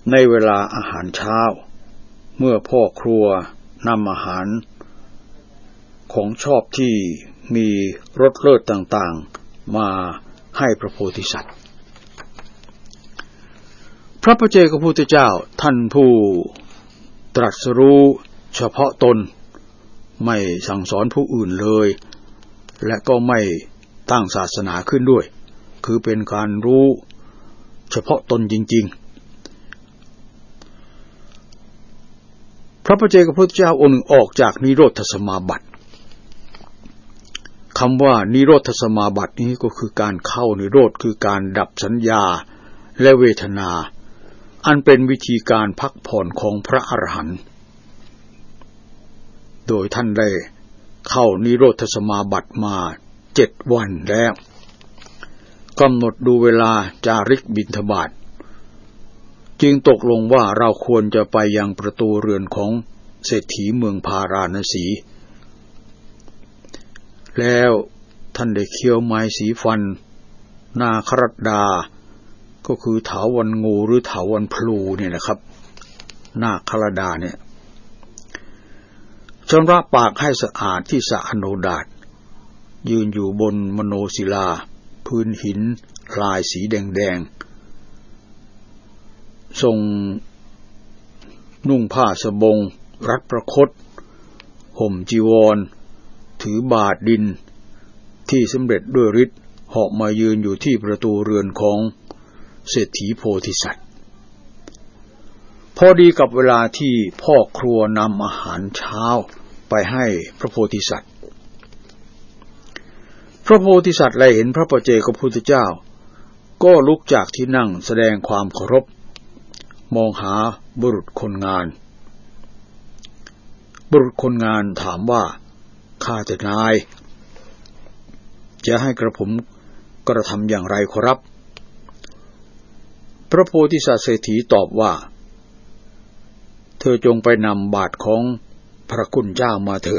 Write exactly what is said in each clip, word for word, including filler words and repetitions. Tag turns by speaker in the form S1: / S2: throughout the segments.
S1: ในเวลาอาหารเช้าเมื่อพ่อครัวนำอาหารของชอบที่มีรสเลิศต่างๆมาให้พระโพธิสัตว์พระปัจเจกพุทธเจ้าท่านผู้ตรัสรู้เฉพาะตนไม่สั่งสอนผู้อื่นเลยและก็ไม่ตั้งศาสนาขึ้นด้วยคือเป็นการรู้เฉพาะตนจริงๆพระปัจเจกพุทธเจ้าองค์หนึ่งออกจากนิโรธสมาบัติคำว่านิโรธสมาบัตินี้ก็คือการเข้านิโรธคือการดับสัญญาและเวทนาอันเป็นวิธีการพักผ่อนของพระอรหันต์โดยท่านได้เข้านิโรธสมาบัติมาเจ็ดวันแล้วกำหนดดูเวลาจาริกบิณฑบาตจึงตกลงว่าเราควรจะไปยังประตูเรือนของเศรษฐีเมืองพาราณสีแล้วท่านได้เคี้ยวไม้สีฟันนาครัตดาก็คือเถาวัลย์งูหรือเถาวัลย์พลูเนี่ยนะครับนาครัตดาเนี่ยชำระปากให้สะอาดที่สระอโนดาตยืนอยู่บนมโนศิลาพื้นหินลายสีแดงๆทรงนุ่งผ้าสบงรัดประคตห่มจีวรถือบาทดินที่สำเร็จด้วยฤทธิ์เหาะมายืนอยู่ที่ประตูเรือนของเศรษฐีโพธิสัตว์พอดีกับเวลาที่พ่อครัวนำอาหารเช้าไปให้พระโพธิสัตว์พระโพธิสัตว์ได้เห็นพระปัจเจกพุทธเจ้าก็ลุกจากที่นั่งแสดงความเคารพมองหาบุรุษคนงานบุรุษคนงานถามว่าข้าแต่นายจะให้กระผมกระทำอย่างไรขอรับพระโพธิสัตว์เศรษฐีตอบว่าเธอจงไปนำบาตรของพระคุณเจ้ามาเถิด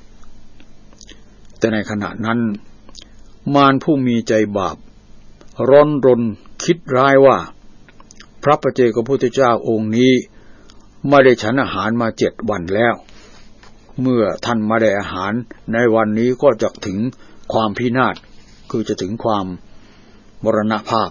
S1: แต่ในขณะนั้นมารผู้มีใจบาปร้อนรนคิดร้ายว่าพระปัจเจกพุทธเจ้าองค์นี้ไม่ได้ฉันอาหารมาเจ็ดวันแล้วเมื่อท่านมาได้อาหารในวันนี้ก็จะถึงความพินาศคือจะถึงความมรณภาพ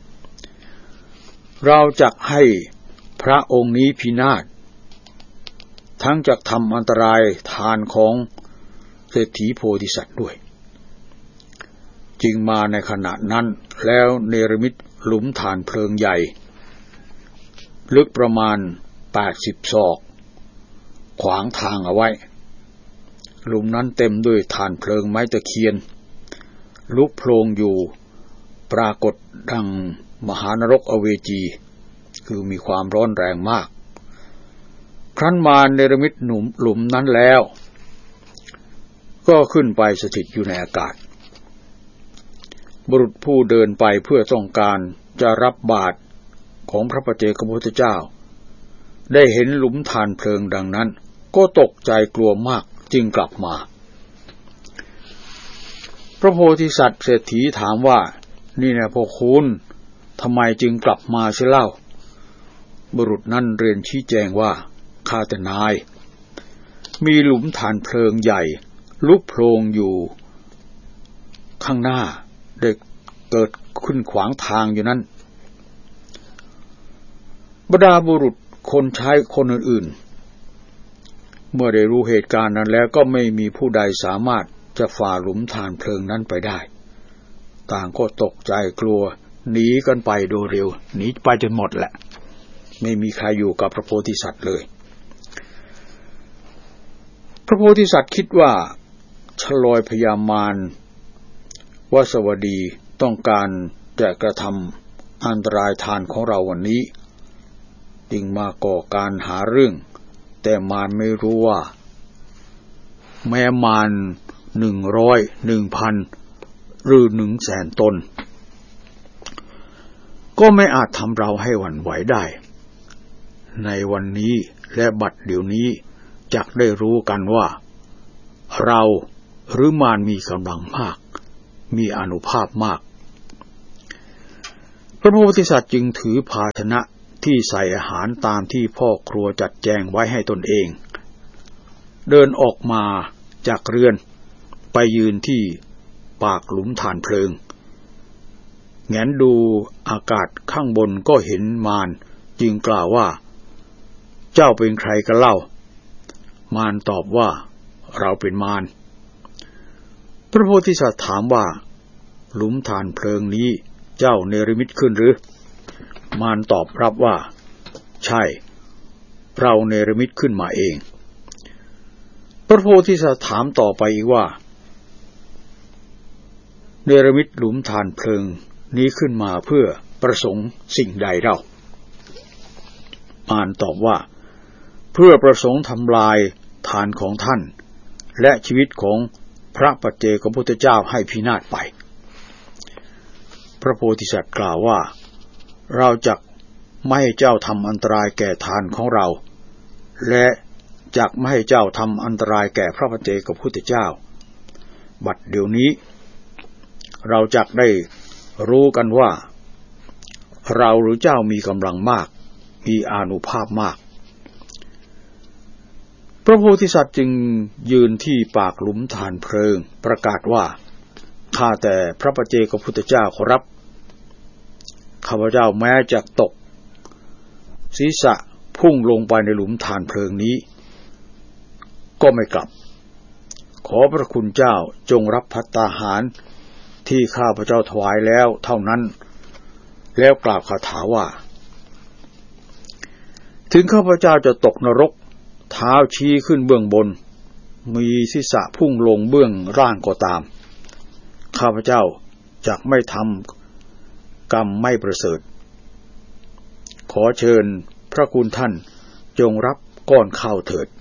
S1: เราจะให้พระองค์นี้พินาศทั้งจะทำอันตรายทานของเศรษฐีโพธิสัตว์ด้วยจึงมาในขณะนั้นแล้วเนรมิตหลุมฐานเพลิงใหญ่ลึกประมาณแปดสิบศอกขวางทางเอาไว้หลุมนั้นเต็มด้วยฐานเพลิงไม้ตะเคียนลุกโพลงอยู่ปรากฏดังมหานรกอเวจีคือมีความร้อนแรงมากครั้นมาเนรมิตหนุมหลุมนั้นแล้วก็ขึ้นไปสถิตอยู่ในอากาศบุรุษผู้เดินไปเพื่อต้องการจะรับบาตรของพระปัจเจกพุทธเจ้าได้เห็นหลุมฐานเพลิงดังนั้นก็ตกใจกลัวมากจึงกลับมาพระโพธิสัตว์เศรษฐีถามว่านี่นะพ่อคุณทำไมจึงกลับมาเสียเล่าบุรุษนั้นเรียนชี้แจงว่าข้าแต่นายมีหลุมฐานเพลิงใหญ่ลุกโพลงอยู่ข้างหน้าได้เกิดขึ้นขวางทางอยู่นั้นบรรดาบุรุษคนใช้คนอื่นๆเมื่อได้รู้เหตุการณ์นั้นแล้วก็ไม่มีผู้ใดสามารถจะฝ่าหลุมฐานเพลิงนั้นไปได้ต่างก็ตกใจกลัวหนีกันไปโดยเร็วหนีไปจนหมดแหละไม่มีใครอยู่กับพระโพธิสัตว์เลยพระโพธิสัตว์คิดว่าชลอยพญามารวสวดีต้องการจะกระทำอันตรายทานของเราวันนี้จึงมาก่อการหาเรื่องแต่มารไม่รู้ว่าแม้มารหนึ่งร้อยหนึ่งพันหรือหนึ่งแสนตนก็ไม่อาจทำเราให้หวั่นไหวได้ในวันนี้และบัดเดี๋ยวนี้จะได้รู้กันว่าเราหรือมารมีกำลังมากมีอานุภาพมากพระโพธิสัตว์จึงถือภาชนะที่ใส่อาหารตามที่พ่อครัวจัดแจงไว้ให้ตนเองเดินออกมาจากเรือนไปยืนที่ปากหลุมถ่านเพลิงแงนดูอากาศข้างบนก็เห็นมารจึงกล่าวว่าเจ้าเป็นใครกันเล่ามารตอบว่าเราเป็นมารพระโพธิสัตว์ถามว่าหลุมถ่านเพลิงนี้เจ้าเนรมิตขึ้นหรือมารตอบรับว่าใช่เราเนรมิตขึ้นมาเองพระโพธิสัตว์ถามต่อไปอีกว่าเนรมิตหลุมถ่านเพลิงนี้ขึ้นมาเพื่อประสงค์สิ่งใดเล่ามารตอบว่าเพื่อประสงค์ทำลายฐานของท่านและชีวิตของพระปัจเจกพุทธเจ้าให้พินาศไปพระโพธิสัตว์กล่าวว่าเราจักไม่ให้เจ้าทำอันตรายแก่ฐานของเราและจักไม่ให้เจ้าทำอันตรายแก่พระปัจเจกพุทธเจ้าบัดเดี๋ยวนี้เราจักได้รู้กันว่าเราหรือเจ้ามีกำลังมากมีอานุภาพมากพระโพธิสัตว์จึงยืนที่ปากหลุมถ่านเพลิงประกาศว่าข้าแต่พระปัจเจกพุทธเจ้าขอรับข้าพเจ้าแม้จะตกศีรษะพุ่งลงไปในหลุมถ่านเพลิงนี้ก็ไม่กลับขอพระคุณเจ้าจงรับภัตตาหารที่ข้าพเจ้าถวายแล้วเท่านั้นแล้วกล่าวคาถาว่าถึงข้าพเจ้าจะตกนรกเท้าชี้ขึ้นเบื้องบนมีศีรษะพุ่งลงเบื้องล่างก็ตามข้าพเจ้าจักไม่ทำกรรมไม่ประเสริฐขอเชิญพระคุณท่านจงรับก้อนข้าวเถิด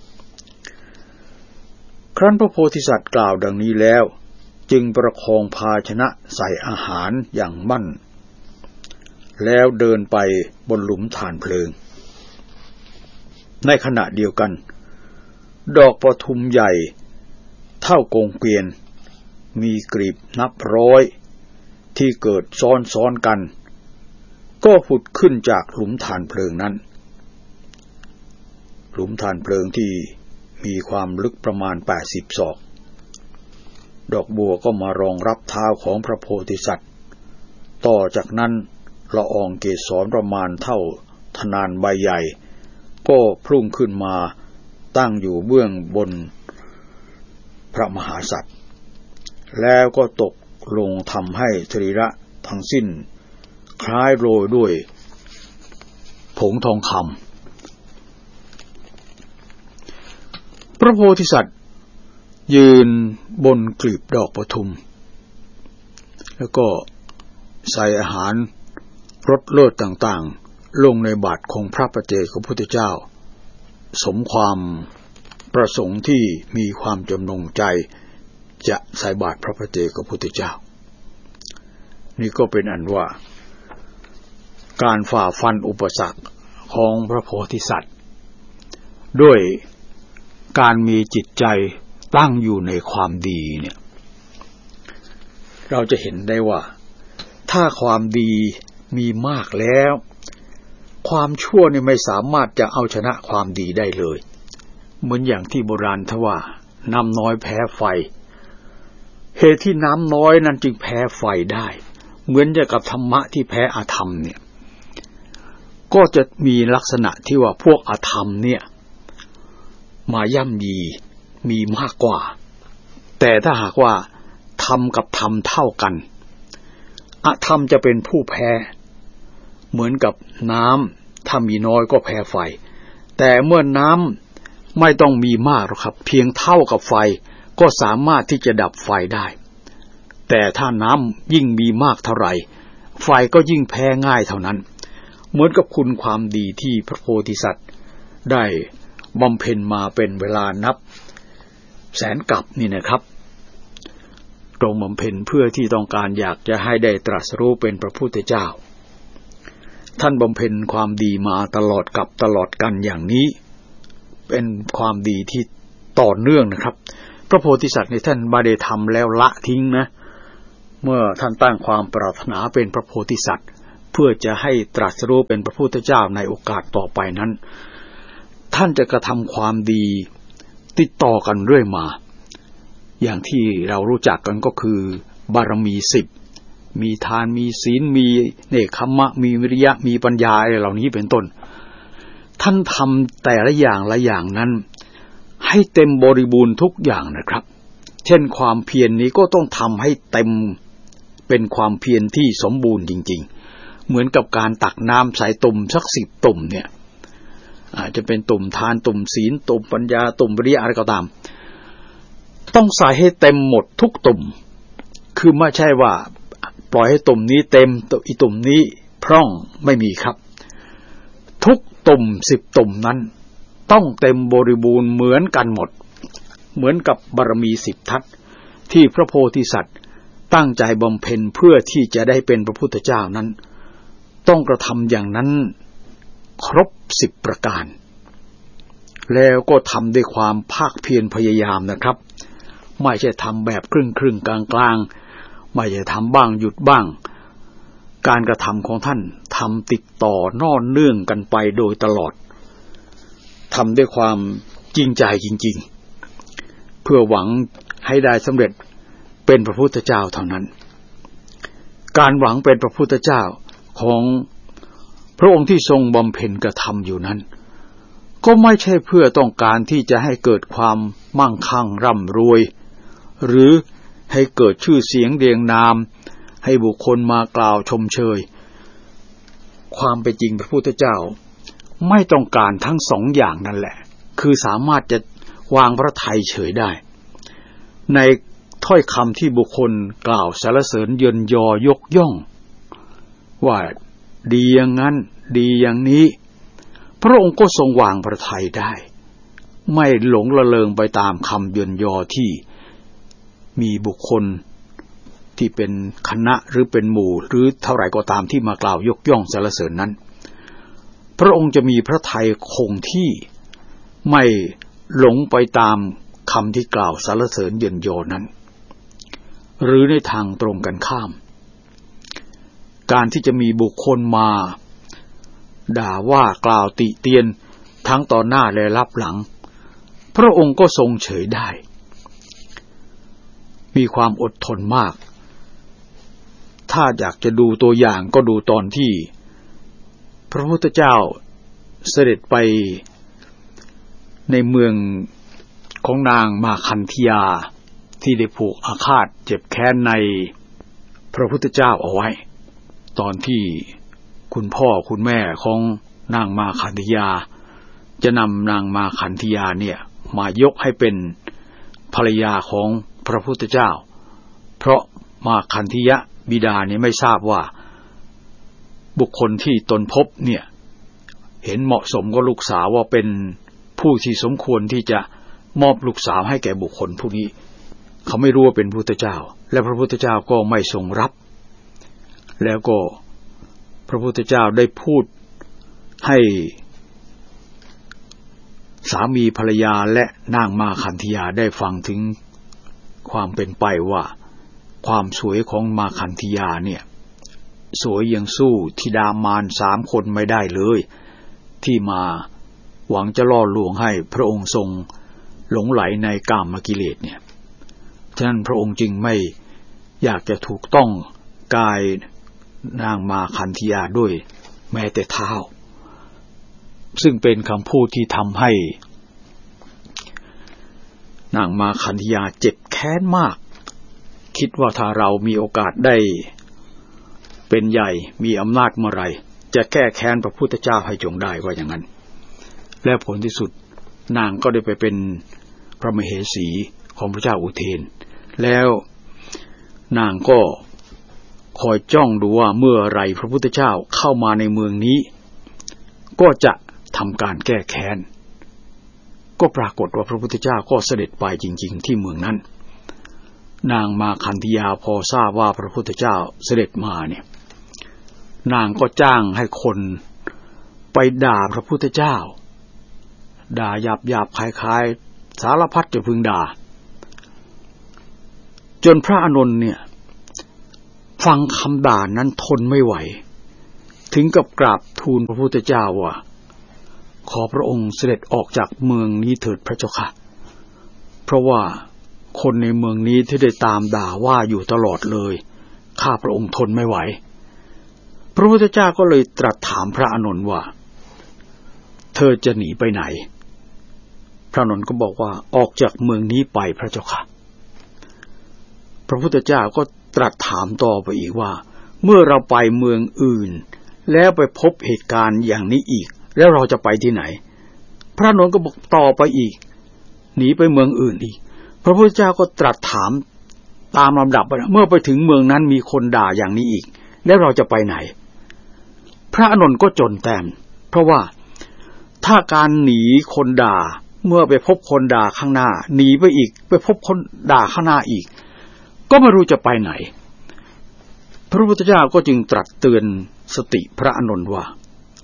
S1: ครั้นพระโพธิสัตว์กล่าวดังนี้แล้วจึงประคองภาชนะใส่อาหารอย่างมั่นแล้วเดินไปบนหลุมถ่านเพลิงในขณะเดียวกันดอกปทุมใหญ่เท่ากงเกวียนมีกลีบนับร้อยที่เกิดซ้อนๆกันก็ผุดขึ้นจากหลุมถ่านเพลิงนั้นหลุมถ่านเพลิงที่มีความลึกประมาณแปดสิบศอกดอกบัวก็มารองรับเท้าของพระโพธิสัตว์ต่อจากนั้นละอองเกสรประมาณเท่าธนานใบใหญ่ก็พุ่งขึ้นมาตั้งอยู่เบื้องบนพระมหาสัตว์แล้วก็ตกลงทำให้สรีระทั้งสิ้นคล้ายโรยด้วยผงทองคำพระโพธิสัตว์ยืนบนกลีบดอกปทุมแล้วก็ใส่อาหารรสเลิศต่างๆลงในบาตรของพระปัจเจกพุทธเจ้าสมความประสงค์ที่มีความจำนงใจจะใส่บาตรพระปัจเจกพุทธเจ้านี่ก็เป็นอันว่าการฝ่าฟันอุปสรรคของพระโพธิสัตว์ด้วยการมีจิตใจตั้งอยู่ในความดีเนี่ยเราจะเห็นได้ว่าถ้าความดีมีมากแล้วความชั่วนี่ไม่สามารถจะเอาชนะความดีได้เลยเหมือนอย่างที่โบราณทว่าน้ำน้อยแพ้ไฟเหตุที่น้ำน้อยนั้นจึงแพ้ไฟได้เหมือนกับธรรมะที่แพ้อธรรมเนี่ยก็จะมีลักษณะที่ว่าพวกอธรรมเนี่ยมาย่ำยีมีมากกว่าแต่ถ้าหากว่าธรรมกับธรรมเท่ากันอธรรมจะเป็นผู้แพ้เหมือนกับน้ำถ้ามีน้อยก็แพ้ไฟแต่เมื่อน้ำไม่ต้องมีมากหรอกครับเพียงเท่ากับไฟก็สามารถที่จะดับไฟได้แต่ถ้าน้ำยิ่งมีมากเท่าไหร่ไฟก็ยิ่งแพ้ง่ายเท่านั้นเหมือนกับคุณความดีที่พระโพธิสัตว์ได้บำเพ็ญมาเป็นเวลานับแสนกับนี่นะครับตรงบำเพ็ญเพื่อที่ต้องการอยากจะให้ได้ตรัสรู้เป็นพระพุทธเจ้าท่านบำเพ็ญความดีมาตลอดกับตลอดกันอย่างนี้เป็นความดีที่ต่อเนื่องนะครับพระโพธิสัตว์ในท่านบาได้ทำแล้วละทิ้งนะเมื่อท่านตั้งความปรารถนาเป็นพระโพธิสัตว์เพื่อจะให้ตรัสรู้เป็นพระพุทธเจ้าในโอกาสต่อไปนั้นท่านจะกระทำความดีติดต่อกันเรื่อยมาอย่างที่เรารู้จักกันก็คือบารมีสิบมีทานมีศีลมีเนกขัมมะมีวิริยะมีปัญญาอะไรเหล่านี้เป็นต้นท่านทำแต่ละอย่างละอย่างนั้นให้เต็มบริบูรณ์ทุกอย่างนะครับเช่นความเพียร น, นี้ก็ต้องทำให้เต็มเป็นความเพียรที่สมบูรณ์จริงๆเหมือนกับการตักน้ำใส่ตุ่มสักสิบตุ่มเนี่ยอาจจะเป็นตุ่มทานตุ่มศีลตุ่มปัญญาตุ่มวิริยะอะไรก็ตามต้องใส่ให้เต็มหมดทุกตุ่มคือไม่ใช่ว่าปล่อยให้ตุ่มนี้เต็มอีตุ่มนี้พร่องไม่มีครับทุกตุ่มสิบตุ่มนั้นต้องเต็มบริบูรณ์เหมือนกันหมดเหมือนกับบารมีสิบทัศที่พระโพธิสัตว์ตั้งใจบำเพ็ญเพื่อที่จะได้เป็นพระพุทธเจ้านั้นต้องกระทำอย่างนั้นครบสิบประการแล้วก็ทำด้วยความภาคเพียรพยายามนะครับไม่ใช่ทำแบบครึ่งครึ่งกลางกลางไม่ใช่ทำบ้างหยุดบ้างการกระทำของท่านทำติดต่อนอเนื่องกันไปโดยตลอดทำด้วยความจริงใจจริงๆเพื่อหวังให้ได้สำเร็จเป็นพระพุทธเจ้าเท่านั้นการหวังเป็นพระพุทธเจ้าของพระองค์ที่ทรงบำเพ็ญกระทำอยู่นั้นก็ไม่ใช่เพื่อต้องการที่จะให้เกิดความมั่งคั่งร่ำรวยหรือให้เกิดชื่อเสียงเรียงนามให้บุคคลมากล่าวชมเชยความเป็นจริงพระพุทธเจ้าไม่ต้องการทั้งสองอย่างนั่นแหละคือสามารถจะวางพระทัยเฉยได้ในถ้อยคำที่บุคคลกล่าวสรรเสริญเยินยอยกย่องว่าดีอย่างนั้นดีอย่างนี้พระองค์ก็ทรงวางพระทัยได้ไม่หลงละเลงไปตามคำเยินยอที่มีบุคคลที่เป็นคณะหรือเป็นหมู่หรือเท่าไหร่ก็ตามที่มากล่าวยกย่องสรรเสริญนั้นพระองค์จะมีพระทัยคงที่ไม่หลงไปตามคำที่กล่าวสรรเสริญเยินยอนั้นหรือในทางตรงกันข้ามการที่จะมีบุคคลมาด่าว่ากล่าวติเตียนทั้งต่อหน้าและรับหลังพระองค์ก็ทรงเฉยได้มีความอดทนมากถ้าอยากจะดูตัวอย่างก็ดูตอนที่พระพุทธเจ้าเสด็จไปในเมืองของนางมาคันธยาที่ได้ผูกอาฆาตเจ็บแค้นในพระพุทธเจ้าเอาไว้ตอนที่คุณพ่อคุณแม่ของนางมาคันธยาจะนำนางมาคันธยาเนี่ยมายกให้เป็นภรรยาของพระพุทธเจ้าเพราะมาคันธยะบิดาเนี่ยไม่ทราบว่าบุคคลที่ตนพบเนี่ยเห็นเหมาะสมกับลูกสาวว่าเป็นผู้ที่สมควรที่จะมอบลูกสาวให้แก่บุคคลผู้นี้เขาไม่รู้ว่าเป็นพระพุทธเจ้าและพระพุทธเจ้าก็ไม่ทรงรับแล้วก็พระพุทธเจ้าได้พูดให้สามีภรรยาและนางมาคันธยาได้ฟังถึงความเป็นไปว่าความสวยของมาคันธยาเนี่ยสวยยังสู้ธิดามารสามคนไม่ได้เลยที่มาหวังจะล่อลวงให้พระองค์ทรงหลงไหลในกามกิเลสเนี่ยฉะนั้นพระองค์จึงไม่อยากจะถูกต้องกายนางมาคันธยาด้วยแม้แต่เท้าซึ่งเป็นคำพูดที่ทำให้นางมาคันธยาเจ็บแค้นมากคิดว่าถ้าเรามีโอกาสได้เป็นใหญ่มีอำนาจเมื่อไรจะแก้แค้นพระพุทธเจ้าให้จงได้ว่าอย่างนั้นและผลที่สุดนางก็ได้ไปเป็นพระมเหสีของพระเจ้าอุเทนแล้วนางก็คอยจ้องดูว่าเมื่อไรพระพุทธเจ้าเข้ามาในเมืองนี้ก็จะทำการแก้แค้นก็ปรากฏว่าพระพุทธเจ้าก็เสด็จไปจริงๆที่เมืองนั้นนางมาคันธยาพอทราบว่าพระพุทธเจ้าเสด็จมาเนี่ยนางก็จ้างให้คนไปด่าพระพุทธเจ้าด่าหยาบๆคล้ายๆสารพัดจะพึงด่าจนพระอานนท์เนี่ยฟังคำด่านั้นทนไม่ไหวถึงกับกราบทูลพระพุทธเจ้าว่าขอพระองค์เสด็จออกจากเมืองนี้เถิดพระเจ้าค่ะเพราะว่าคนในเมืองนี้ที่ได้ตามด่าว่าอยู่ตลอดเลยข้าพระองค์ทนไม่ไหวพระพุทธเจ้าก็เลยตรัสถามพระอานนท์ว่าเธอจะหนีไปไหนพระอานนท์ก็บอกว่าออกจากเมืองนี้ไปพระเจ้าค่ะพระพุทธเจ้าก็ตรัสถามต่อไปอีกว่าเมื่อเราไปเมืองอื่นแล้วไปพบเหตุการณ์อย่างนี้อีกแล้วเราจะไปที่ไหนพระอานนท์ก็บอกต่อไปอีกหนีไปเมืองอื่นอีกพระพุทธเจ้าก็ตรัสถามตามลำดับเมื่อไปถึงเมืองนั้นมีคนด่าอย่างนี้อีกแล้วเราจะไปไหนพระอานนท์ก็จนแต้มเพราะว่าถ้าการหนีคนด่าเมื่อไปพบคนด่าข้างหน้าหนีไปอีกไปพบคนด่าข้างหน้าอีกก็ไม่รู้จะไปไหนพระพุทธเจ้าก็จึงตรัสเตือนสติพระอานนท์ว่า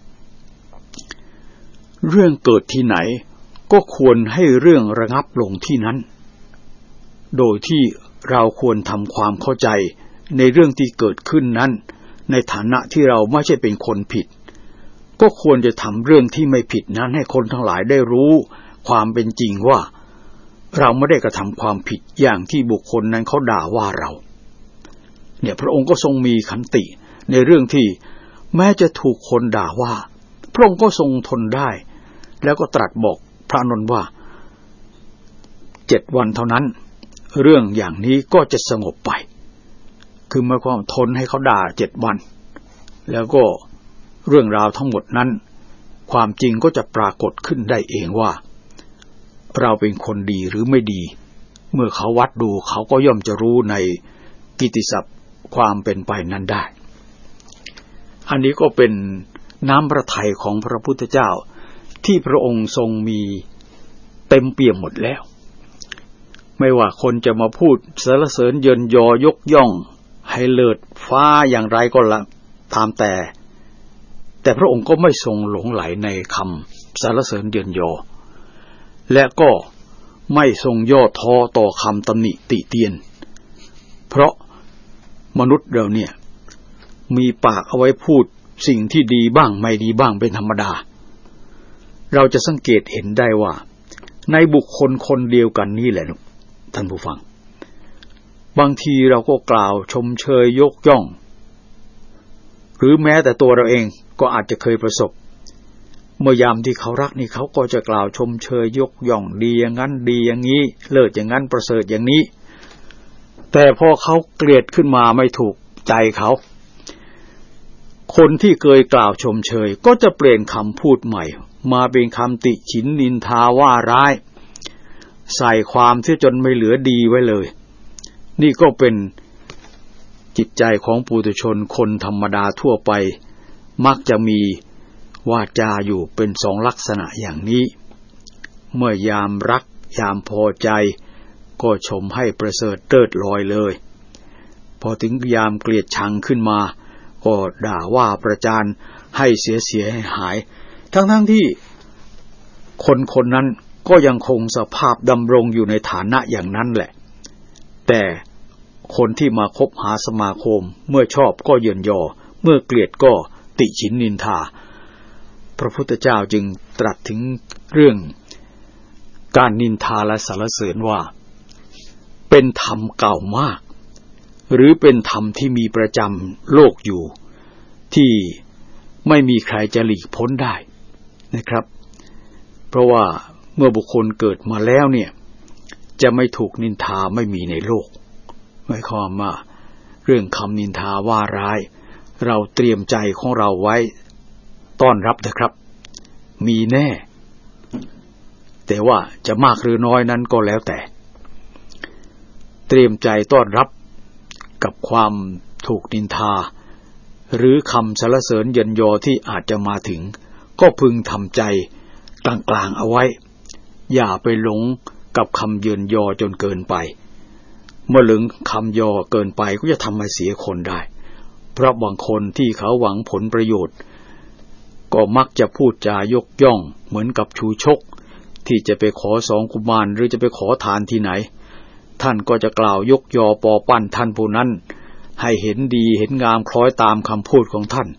S1: เรื่องเกิดที่ไหนก็ควรให้เรื่องระงับลงที่นั้นโดยที่เราควรทำความเข้าใจในเรื่องที่เกิดขึ้นนั้นในฐานะที่เราไม่ใช่เป็นคนผิดก็ควรจะทำเรื่องที่ไม่ผิดนั้นให้คนทั้งหลายได้รู้ความเป็นจริงว่าเราไม่ได้กระทำความผิดอย่างที่บุคคลนั้นเขาด่าว่าเราเนี่ยพระองค์ก็ทรงมีขันติในเรื่องที่แม้จะถูกคนด่าว่าพระองค์ก็ทรงทนได้แล้วก็ตรัสบอกพระอานนท์ว่าเจ็ดวันเท่านั้นเรื่องอย่างนี้ก็จะสงบไปคือหมายความทนให้เขาด่าเจ็ดวันแล้วก็เรื่องราวทั้งหมดนั้นความจริงก็จะปรากฏขึ้นได้เองว่าเราเป็นคนดีหรือไม่ดีเมื่อเขาวัดดูเขาก็ย่อมจะรู้ในกิตติศัพท์ความเป็นไปนั้นได้อันนี้ก็เป็นน้ำพระทัยของพระพุทธเจ้าที่พระองค์ทรงมีเต็มเปี่ยมหมดแล้วไม่ว่าคนจะมาพูดสรรเสริญเยินยอยกย่องให้เลิศฟ้าอย่างไรก็ละตามแต่แต่พระองค์ก็ไม่ทรงหลงไหลในคำสรรเสริญเยินยอและก็ไม่ทรงย่อท้อต่อคำตำหนิติเตียนเพราะมนุษย์เราเนี่ยมีปากเอาไว้พูดสิ่งที่ดีบ้างไม่ดีบ้างเป็นธรรมดาเราจะสังเกตเห็นได้ว่าในบุคคลคนเดียวกันนี่แหละท่านผู้ฟังบางทีเราก็กล่าวชมเชยยกย่องหรือแม้แต่ตัวเราเองก็อาจจะเคยประสบเมื่อยามที่เขารักนี่เขาก็จะกล่าวชมเชยยกย่องดีอย่างนั้นดีอย่างนี้เลิศอย่างนั้นประเสริฐอย่างนี้แต่พอเขาเกลียดขึ้นมาไม่ถูกใจเขาคนที่เคยกล่าวชมเชยก็จะเปลี่ยนคำพูดใหม่มาเป็นคำติฉินนินทาว่าร้ายใส่ความที่จนไม่เหลือดีไว้เลยนี่ก็เป็นจิตใจของปุถุชนคนธรรมดาทั่วไปมักจะมีวาจาอยู่เป็นสองลักษณะอย่างนี้เมื่อยามรักยามพอใจก็ชมให้ประเสริฐเลิศลอยเลยพอถึงยามเกลียดชังขึ้นมาก็ด่าว่าประจานให้เสียเสียให้หายทั้งๆที่คนคนนั้นก็ยังคงสภาพดำรงอยู่ในฐานะอย่างนั้นแหละแต่คนที่มาคบหาสมาคมเมื่อชอบก็เยินยอเมื่อเกลียดก็ติฉินนินทาพระพุทธเจ้าจึงตรัสถึงเรื่องการนินทาและสรรเสริญว่าเป็นธรรมเก่ามากหรือเป็นธรรมที่มีประจำโลกอยู่ที่ไม่มีใครจะหลีกพ้นได้นะครับเพราะว่าเมื่อบุคคลเกิดมาแล้วเนี่ยจะไม่ถูกนินทาไม่มีในโลกหมายความว่าเรื่องคำนินทาว่าร้ายเราเตรียมใจของเราไว้ต้อนรับนะครับมีแน่แต่ว่าจะมากหรือน้อยนั้นก็แล้วแต่เตรียมใจต้อนรับกับความถูกนินทาหรือคำสรรเสริญเยินยอที่อาจจะมาถึงก็พึงทำใจกลางๆเอาไว้อย่าไปหลงกับคำเยินยอจนเกินไปเมื่อหลงคำยอเกินไปก็จะทำให้เสียคนได้เพราะบางคนที่เขาหวังผลประโยชน์ก็มักจะพูดจายกย่องเหมือนกับชูชกที่จะไปขอสองกุมารหรือจะไปขอทานที่ไหนท่านก็จะกล่าวยกยอปอปั้นท่านผู้นั้นให้เห็นดีเห็นงามคล้อยตามคำพูดของท่าน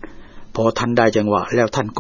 S1: พอท่านได้จังหวะแล้วท่าน